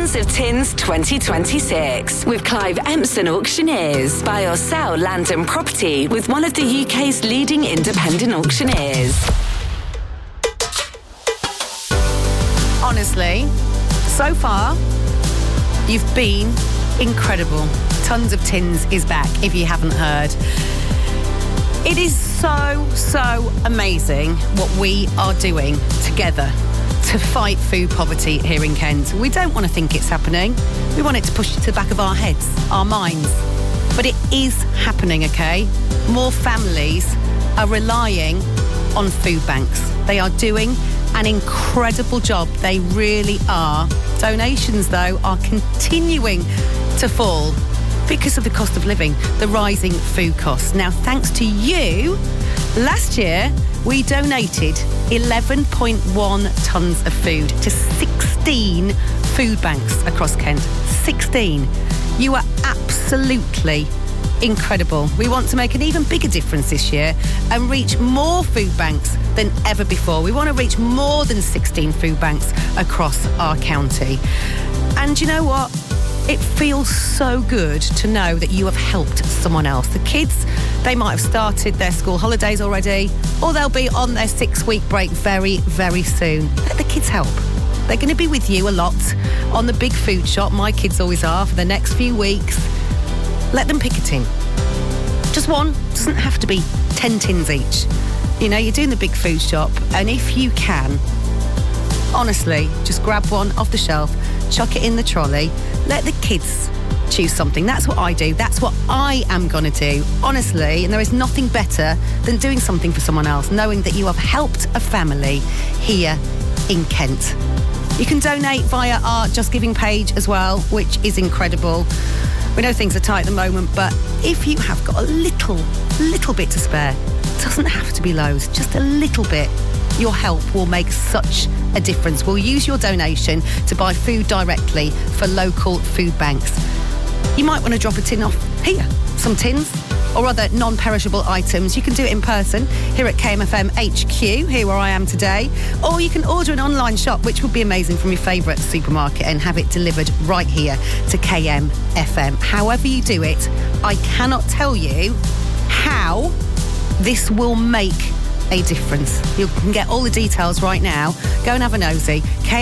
Tons of Tins 2026 with Clive Empson Auctioneers. Buy or sell land and property with one of the UK's leading independent auctioneers. Honestly, so far, you've been incredible. Tons of Tins is back, if you haven't heard. It is so amazing what we are doing together to fight food poverty here in Kent. We don't want to think it's happening. We want it to push it to the back of our heads, our minds. But it is happening, okay? More families are relying on food banks. They are doing an incredible job. They really are. Donations, though, are continuing to fall because of the cost of living, the rising food costs. Now, thanks to you, last year we donated 11.1 tonnes of food to 16 food banks across Kent. 16. You are absolutely incredible. We want to make an even bigger difference this year and reach more food banks than ever before. We want to reach more than 16 food banks across our county. And you know what? It feels so good to know that you have helped someone else. The kids, they might have started their school holidays already, or they'll be on their 6-week break very, very soon. Let the kids help. They're going to be with you a lot on the big food shop. My kids always are for the next few weeks. Let them pick a tin. Just one. Doesn't have to be 10 tins each. You know, you're doing the big food shop, and if you can, honestly, just grab one off the shelf, chuck it in the trolley, let the kids choose something. That's what I do. That's what I am going to do, honestly. And there is nothing better than doing something for someone else, knowing that you have helped a family here in Kent. You can donate via our Just Giving page as well, which is incredible. We know things are tight at the moment, but if you have got a little bit to spare, it doesn't have to be loads, just a little bit. Your help will make such a difference. We'll use your donation to buy food directly for local food banks. You might want to drop a tin off here, some tins or other non-perishable items. You can do it in person here at KMFM HQ, here where I am today, or you can order an online shop, which would be amazing, from your favourite supermarket and have it delivered right here to KMFM. However you do it, I cannot tell you how this will make a difference. You can get all the details right now. Go and have a nosy.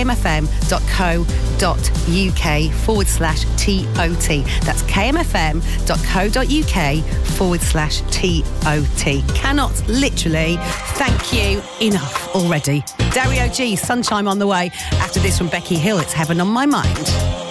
kmfm.co.uk/TOT. That's kmfm.co.uk/TOT. Cannot literally thank you enough already. Dario G, Sunshine on the way. After this from Becky Hill, it's Heaven on My Mind.